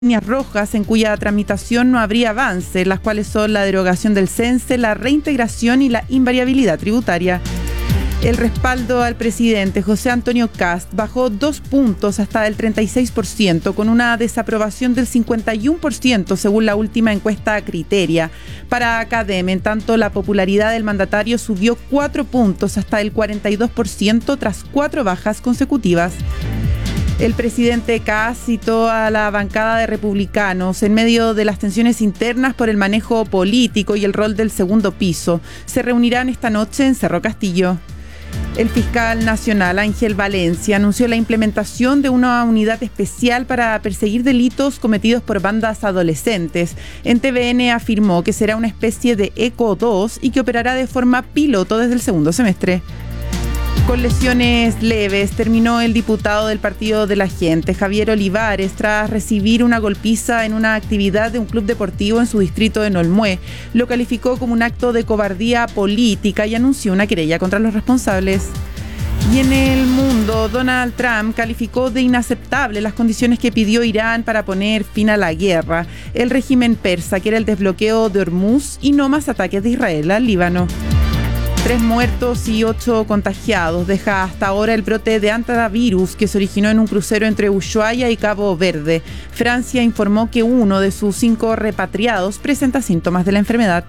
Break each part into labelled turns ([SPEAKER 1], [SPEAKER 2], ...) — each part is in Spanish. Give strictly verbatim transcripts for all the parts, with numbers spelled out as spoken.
[SPEAKER 1] líneas rojas en cuya tramitación no habría avance, las cuales son la derogación del cense, la reintegración y la invariabilidad tributaria. El respaldo al presidente José Antonio Kast bajó dos puntos hasta el treinta y seis por ciento, con una desaprobación del cincuenta y uno por ciento según la última encuesta Criteria. Para Academ, en tanto, la popularidad del mandatario subió cuatro puntos hasta el cuarenta y dos por ciento tras cuatro bajas consecutivas. El presidente Kast citó a la bancada de republicanos en medio de las tensiones internas por el manejo político y el rol del segundo piso. Se reunirán esta noche en Cerro Castillo. El fiscal nacional Ángel Valencia anunció la implementación de una unidad especial para perseguir delitos cometidos por bandas adolescentes. En T V N afirmó que será una especie de ECO dos y que operará de forma piloto desde el segundo semestre. Con lesiones leves terminó el diputado del Partido de la Gente, Javier Olivares, tras recibir una golpiza en una actividad de un club deportivo en su distrito de Nolmué. Lo calificó como un acto de cobardía política y anunció una querella contra los responsables. Y en el mundo, Donald Trump calificó de inaceptable las condiciones que pidió Irán para poner fin a la guerra. El régimen persa quiere el desbloqueo de Hormuz y no más ataques de Israel al Líbano. Tres muertos y ocho contagiados deja hasta ahora el brote de hantavirus que se originó en un crucero entre Ushuaia y Cabo Verde. Francia informó que uno de sus cinco repatriados presenta síntomas de la enfermedad.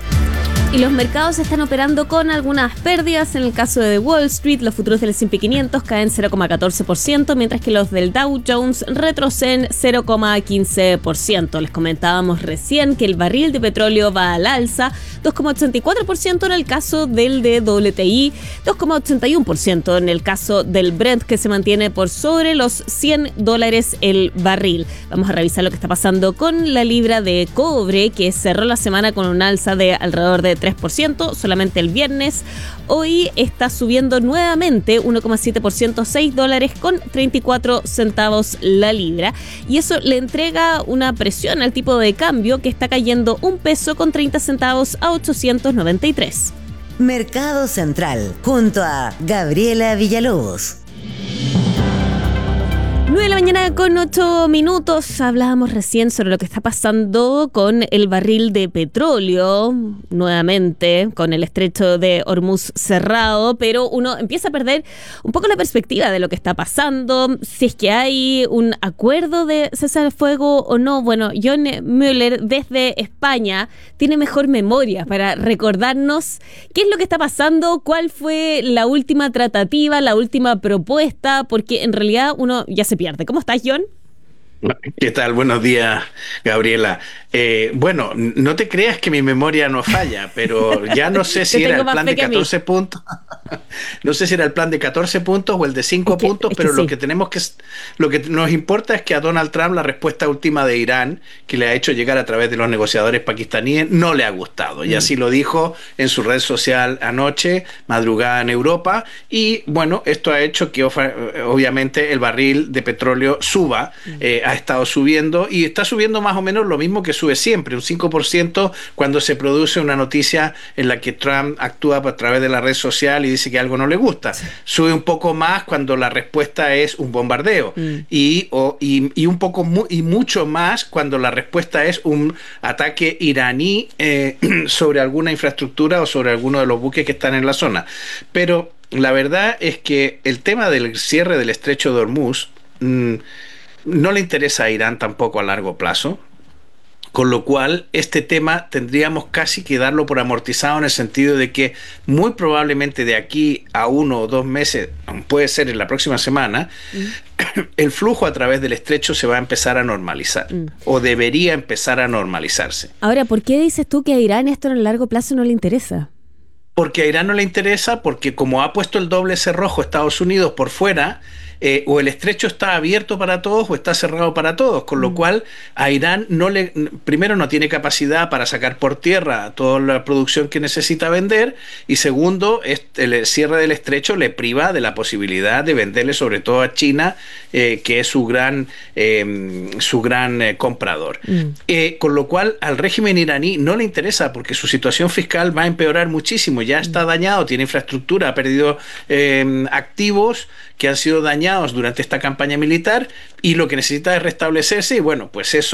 [SPEAKER 2] Y los mercados están operando con algunas pérdidas. En el caso de Wall Street, los futuros del ese and pe quinientos caen cero coma catorce por ciento, mientras que los del Dow Jones retroceden cero coma quince por ciento. Les comentábamos recién que el barril de petróleo va al alza, dos coma ochenta y cuatro por ciento en el caso del de doble u te i, dos coma ochenta y uno por ciento en el caso del Brent, que se mantiene por sobre los cien dólares el barril. Vamos a revisar lo que está pasando con la libra de cobre, que cerró la semana con un alza de alrededor de tres por ciento solamente el viernes. Hoy está subiendo nuevamente uno coma siete por ciento, seis dólares con treinta y cuatro centavos la libra, y eso le entrega una presión al tipo de cambio, que está cayendo un peso con treinta centavos a ochocientos noventa y tres.
[SPEAKER 3] Mercado Central, junto a Gabriela Villalobos.
[SPEAKER 2] nueve de la mañana con ocho minutos. Hablábamos recién sobre lo que está pasando con el barril de petróleo, nuevamente con el estrecho de Hormuz cerrado, pero uno empieza a perder un poco la perspectiva de lo que está pasando, si es que hay un acuerdo de cesar el fuego o no. Bueno, John Müller desde España tiene mejor memoria para recordarnos qué es lo que está pasando, cuál fue la última tratativa, la última propuesta, porque en realidad uno ya se pierde. ¿Cómo estás, John?
[SPEAKER 4] ¿Qué tal? Buenos días, Gabriela. Eh, bueno, no te creas que mi memoria no falla, pero ya no sé si era el plan de catorce puntos. No sé si era el plan de catorce puntos o el de cinco es que, puntos, es pero que lo sí. que tenemos que lo que nos importa es que a Donald Trump la respuesta última de Irán, que le ha hecho llegar a través de los negociadores pakistaníes, no le ha gustado. Y mm. así lo dijo en su red social anoche, madrugada en Europa. Y bueno, esto ha hecho que obviamente el barril de petróleo suba. Mm. Eh, ha estado subiendo y está subiendo más o menos lo mismo que sube siempre, un cinco por ciento cuando se produce una noticia en la que Trump actúa a través de la red social y dice que algo no le gusta. Sí. Sube un poco más cuando la respuesta es un bombardeo mm. y, o, y, y un poco mu y mucho más cuando la respuesta es un ataque iraní eh, sobre alguna infraestructura o sobre alguno de los buques que están en la zona. Pero la verdad es que el tema del cierre del estrecho de Hormuz mmm, no le interesa a Irán tampoco a largo plazo, con lo cual este tema tendríamos casi que darlo por amortizado, en el sentido de que muy probablemente de aquí a uno o dos meses, puede ser en la próxima semana, mm. el flujo a través del estrecho se va a empezar a normalizar, mm. o debería empezar a normalizarse.
[SPEAKER 2] Ahora, ¿por qué dices tú que a Irán esto en el largo plazo no le interesa?
[SPEAKER 4] Porque a Irán no le interesa, porque como ha puesto el doble cerrojo Estados Unidos por fuera, Eh, o el estrecho está abierto para todos o está cerrado para todos, con lo mm. cual a Irán no le, primero no tiene capacidad para sacar por tierra toda la producción que necesita vender, y segundo, este, el cierre del estrecho le priva de la posibilidad de venderle sobre todo a China, eh, que es su gran eh, su gran eh, comprador. Mm. Eh, con lo cual al régimen iraní no le interesa, porque su situación fiscal va a empeorar muchísimo, ya está mm. dañado, tiene infraestructura, ha perdido eh, activos que han sido dañados dañados durante esta campaña militar y lo que necesita es restablecerse y bueno, pues eso